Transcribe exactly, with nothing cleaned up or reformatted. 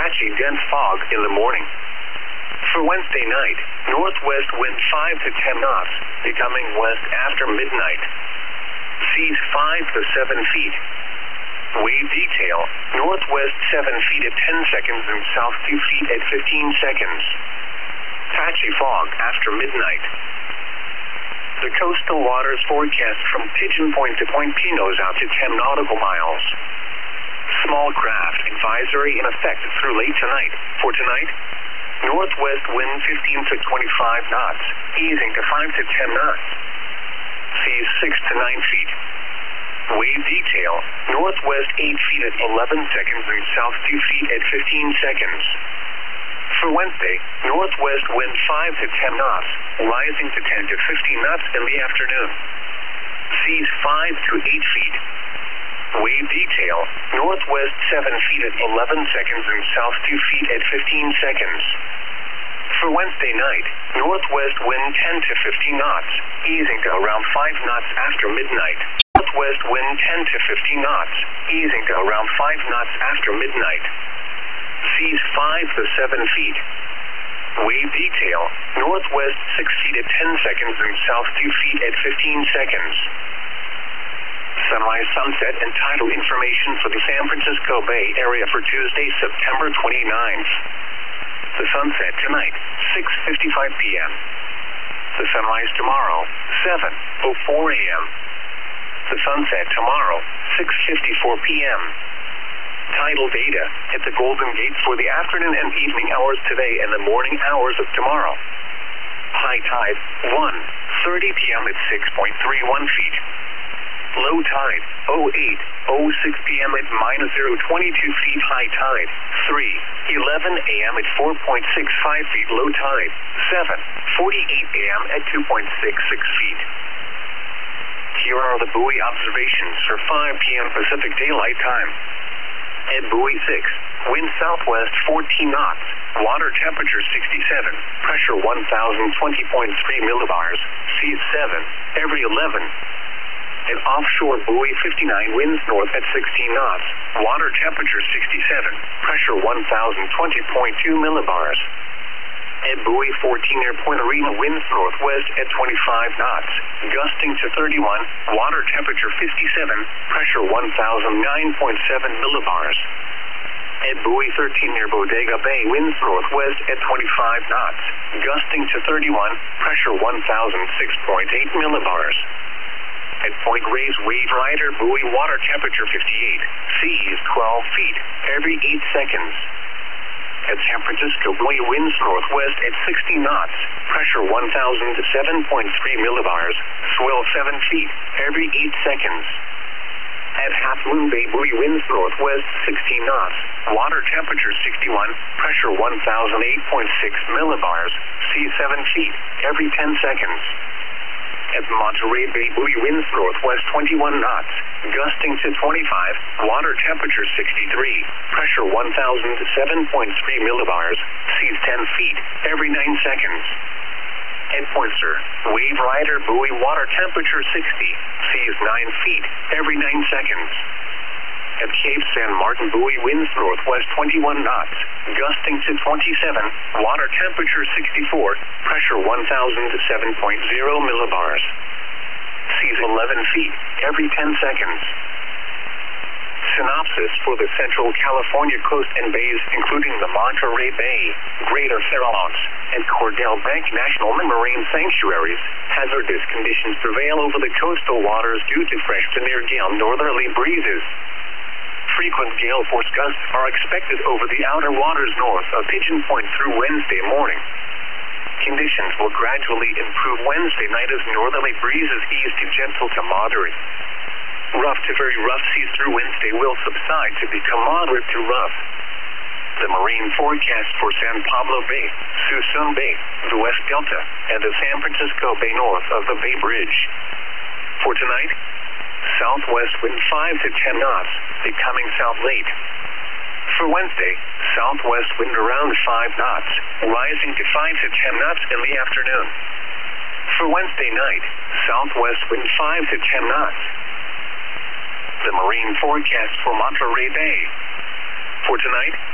patchy dense fog in the morning. For Wednesday night, northwest wind five to ten knots, becoming west after midnight. Seas five to seven feet. Wave detail, northwest seven feet at ten seconds and south two feet at fifteen seconds. Patchy fog after midnight. The coastal waters forecast from Pigeon Point to Point Pinos out to ten nautical miles. Small craft advisory in effect through late tonight. For tonight, northwest wind fifteen to twenty-five knots, easing to five to ten knots. Seas six to nine feet. Wave detail, northwest eight feet at eleven seconds and south two feet at fifteen seconds. For Wednesday, northwest wind five to ten knots, rising to ten to fifteen knots in the afternoon. Seas five to eight feet. Wave detail, northwest seven feet at eleven seconds and south two feet at fifteen seconds. For Wednesday night, northwest wind ten to fifteen knots, easing to around five knots after midnight. Northwest wind ten to fifteen knots, easing to around five knots after midnight. Seas five to seven feet. Wave detail, northwest six feet at ten seconds and south two feet at fifteen seconds. Sunrise, sunset, and tidal information for the San Francisco Bay Area for Tuesday, September twenty-ninth. The sunset tonight, six fifty-five p m The sunrise tomorrow, seven oh four a m The sunset tomorrow, six fifty-four p m Tidal data at the Golden Gate for the afternoon and evening hours today and the morning hours of tomorrow. High tide, one thirty p m at six point three one feet. Low tide, oh eight oh six p m at minus zero twenty-two feet. High tide, three eleven a m at four point six five feet. Low tide, seven forty-eight a m at two point six six feet. Here are the buoy observations for five p m Pacific Daylight Time. At buoy six, wind southwest fourteen knots, water temperature sixty-seven, pressure one thousand twenty point three millibars, seas seven, every eleven. At offshore buoy fifty-nine, winds north at sixteen knots, water temperature sixty-seven, pressure one thousand twenty point two millibars. At buoy fourteen, near Point Arena, winds northwest at twenty-five knots, gusting to thirty-one, water temperature fifty-seven, pressure one thousand nine point seven millibars. At buoy thirteen, near Bodega Bay, winds northwest at twenty-five knots, gusting to thirty-one, pressure one thousand six point eight millibars. At Point Reyes, Wave Rider, buoy, water temperature fifty-eight, seas twelve feet, every eight seconds. At San Francisco, buoy, winds northwest at sixty knots, pressure one thousand seven point three millibars, swell seven feet, every eight seconds. At Half Moon Bay, buoy, winds northwest sixteen knots, water temperature sixty-one, pressure one thousand eight point six millibars, seas seven feet, every ten seconds. At Monterey Bay, buoy, winds northwest twenty-one knots, gusting to twenty-five, water temperature sixty-three, pressure one thousand seven point three millibars, seas ten feet, every nine seconds. At Pointer, Wave Rider, buoy, water temperature sixty, seas nine feet, every nine seconds. At Cape San Martin, buoy, winds northwest twenty-one knots, gusting to twenty-seven, water temperature sixty-four, pressure one thousand seven point zero millibars. Seas eleven feet, every ten seconds. Synopsis for the Central California coast and bays, including the Monterey Bay, Greater Farallones, and Cordell Bank National Marine Sanctuaries. Hazardous conditions prevail over the coastal waters due to fresh to near gale northerly breezes. Frequent gale force gusts are expected over the outer waters north of Pigeon Point through Wednesday morning. Conditions will gradually improve Wednesday night as northerly breezes ease to gentle to moderate. Rough to very rough seas through Wednesday will subside to become moderate to rough. The marine forecast for San Pablo Bay, Suisun Bay, the West Delta, and the San Francisco Bay north of the Bay Bridge. For tonight, southwest wind five to ten knots, becoming south late. For Wednesday, southwest wind around five knots, rising to five to ten knots in the afternoon. For Wednesday night, southwest wind five to ten knots. The marine forecast for Monterey Bay. For tonight,